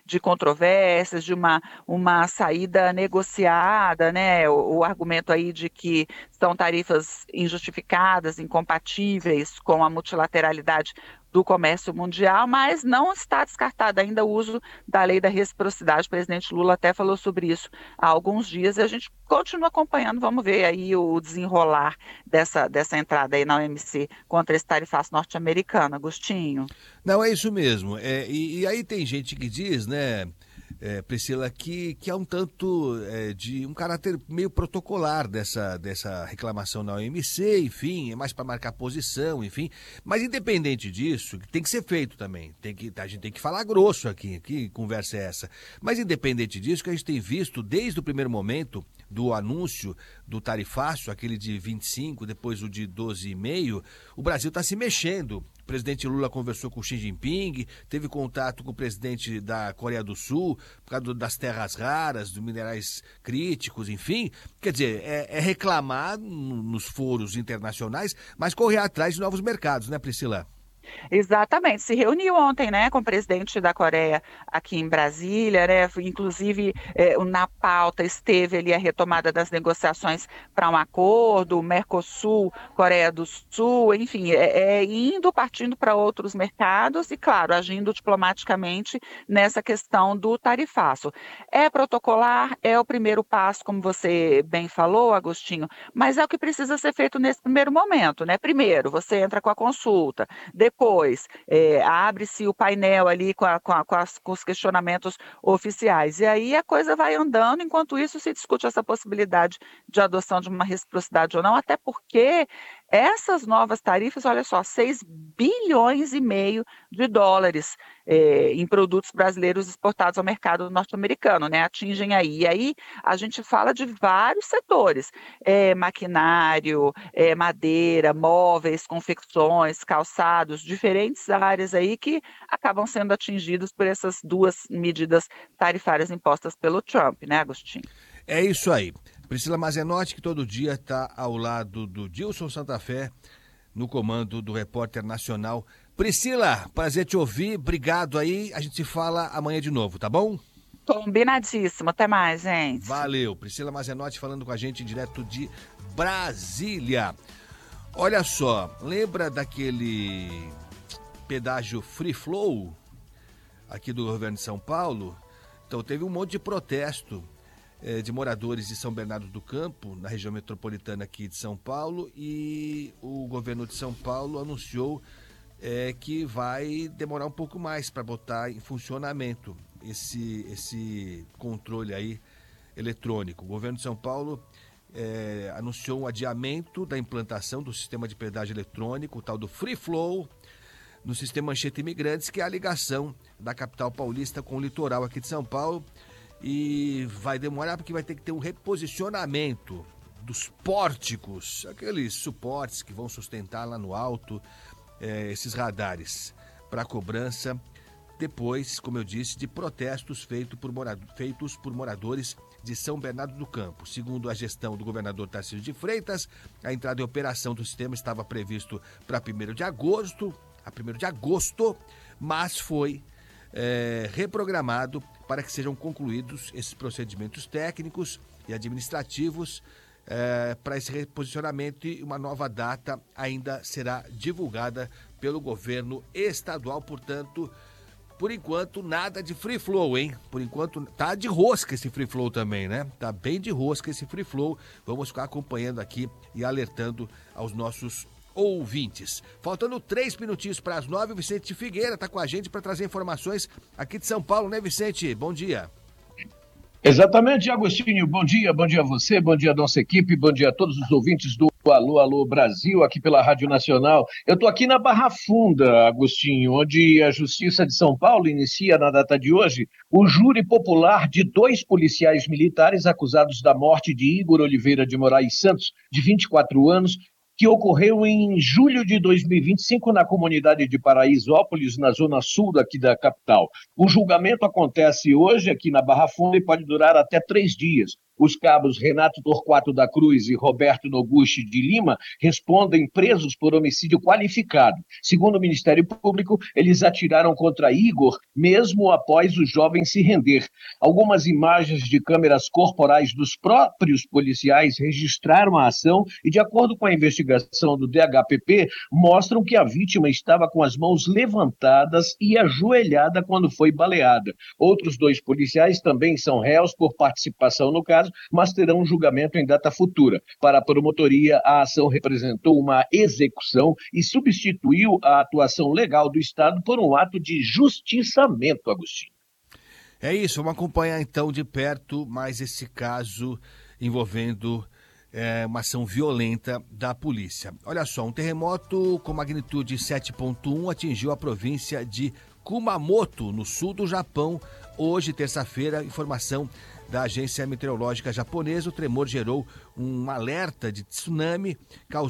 de controvérsias, de uma saída negociada, né? O argumento aí de que são tarifas injustificadas, incompatíveis com a multilateralidade do comércio mundial, mas não está descartado ainda o uso da lei da reciprocidade. O presidente Lula até falou sobre isso há alguns dias e a gente continua acompanhando, vamos ver aí o desenrolar dessa entrada aí na OMC contra esse tarifaço norte-americano, Agostinho. Não, é isso mesmo. E aí tem gente que diz, né, Priscila, que há um tanto de um caráter meio protocolar dessa reclamação na OMC, enfim, é mais para marcar posição, enfim. Mas independente disso, tem que ser feito também. A gente tem que falar grosso aqui, que conversa é essa? Mas independente disso, que a gente tem visto desde o primeiro momento do anúncio do tarifaço, aquele de 25, depois o de 12,5, o Brasil está se mexendo. O presidente Lula conversou com o Xi Jinping, teve contato com o presidente da Coreia do Sul, por causa das terras raras, dos minerais críticos, enfim. Quer dizer, é reclamar nos foros internacionais, mas correr atrás de novos mercados, né, Priscila? Exatamente, se reuniu ontem, né, com o presidente da Coreia aqui em Brasília, né, inclusive na pauta esteve ali a retomada das negociações para um acordo, o Mercosul, Coreia do Sul, enfim, partindo para outros mercados e, claro, agindo diplomaticamente nessa questão do tarifaço. É protocolar, é o primeiro passo, como você bem falou, Agostinho, mas é o que precisa ser feito nesse primeiro momento, né? Primeiro, você entra com a consulta, depois, abre-se o painel ali com os questionamentos oficiais. E aí a coisa vai andando, enquanto isso se discute essa possibilidade de adoção de uma reciprocidade ou não, até porque essas novas tarifas, olha só, 6,5 bilhões em produtos brasileiros exportados ao mercado norte-americano, né? Atingem aí. E aí a gente fala de vários setores, maquinário, madeira, móveis, confecções, calçados, diferentes áreas aí que acabam sendo atingidos por essas duas medidas tarifárias impostas pelo Trump, né, Agostinho? É isso aí. Priscila Mazenotti, que todo dia está ao lado do Dilson Santa Fé, no comando do Repórter Nacional. Priscila, prazer te ouvir, obrigado aí, a gente se fala amanhã de novo, tá bom? Combinadíssimo. Até mais, gente. Valeu. Priscila Mazenotti falando com a gente direto de Brasília. Olha só, lembra daquele pedágio Free Flow aqui do governo de São Paulo? Então teve um monte de protesto de moradores de São Bernardo do Campo, na região metropolitana aqui de São Paulo, e o governo de São Paulo anunciou que vai demorar um pouco mais para botar em funcionamento esse controle aí eletrônico. O governo de São Paulo anunciou um adiamento da implantação do sistema de pedágio eletrônico, o tal do Free Flow, no sistema Anchieta Imigrantes, que é a ligação da capital paulista com o litoral aqui de São Paulo. E vai demorar porque vai ter que ter um reposicionamento dos pórticos, aqueles suportes que vão sustentar lá no alto esses radares para cobrança, depois, como eu disse, de protestos feitos por moradores de São Bernardo do Campo. Segundo a gestão do governador Tarcísio de Freitas, a entrada em operação do sistema estava previsto para 1º de agosto, mas foi reprogramado para que sejam concluídos esses procedimentos técnicos e administrativos para esse reposicionamento, e uma nova data ainda será divulgada pelo governo estadual. Portanto, por enquanto, nada de Free Flow, hein? Por enquanto, tá de rosca esse Free Flow também, né? Tá bem de rosca esse Free Flow. Vamos ficar acompanhando aqui e alertando aos nossos ouvintes. Faltando 3 minutinhos para as 9, o Vicente Figueira está com a gente para trazer informações aqui de São Paulo, né, Vicente? Bom dia. Exatamente, Agostinho. Bom dia a você, bom dia a nossa equipe, bom dia a todos os ouvintes do Alô, Alô Brasil, aqui pela Rádio Nacional. Eu estou aqui na Barra Funda, Agostinho, onde a Justiça de São Paulo inicia na data de hoje o júri popular de 2 policiais militares acusados da morte de Igor Oliveira de Moraes Santos, de 24 anos, que ocorreu em julho de 2025 na comunidade de Paraisópolis, na zona sul daqui da capital. O julgamento acontece hoje aqui na Barra Funda e pode durar até 3 dias. Os cabos Renato Torquato da Cruz e Roberto Noguchi de Lima respondem presos por homicídio qualificado. Segundo o Ministério Público, eles atiraram contra Igor, mesmo após o jovem se render. Algumas imagens de câmeras corporais dos próprios policiais registraram a ação e, de acordo com a investigação do DHPP, mostram que a vítima estava com as mãos levantadas e ajoelhada quando foi baleada. Outros 2 policiais também são réus por participação no caso, mas terão julgamento em data futura. Para a promotoria, a ação representou uma execução e substituiu a atuação legal do Estado por um ato de justiçamento, Agostinho. É isso, vamos acompanhar então de perto mais esse caso envolvendo uma ação violenta da polícia. Olha só, um terremoto com magnitude 7,1 atingiu a província de Kumamoto, no sul do Japão, hoje, terça-feira. Informação da agência meteorológica japonesa: o tremor gerou um alerta de tsunami, causou